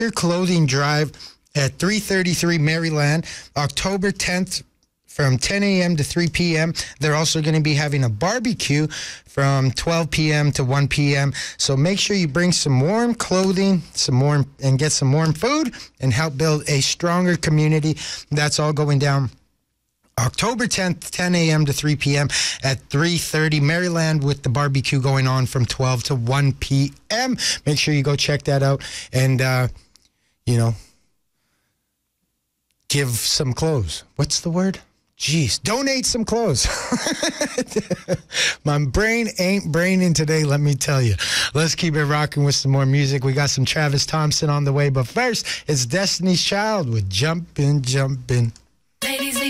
Your clothing drive at 333 Maryland, October 10th from 10 a.m. to 3 p.m. They're also going to be having a barbecue from 12 p.m. to 1 p.m. So make sure you bring some warm clothing, and get some warm food and help build a stronger community. That's all going down October 10th, 10 a.m. to 3 p.m. at 330 Maryland, with the barbecue going on from 12 to 1 p.m. Make sure you go check that out and, give some clothes. What's the word? Jeez, donate some clothes. My brain ain't braining today, let me tell you. Let's keep it rocking with some more music. We got some Travis Thompson on the way, but first, it's Destiny's Child with Jumpin', Jumpin'.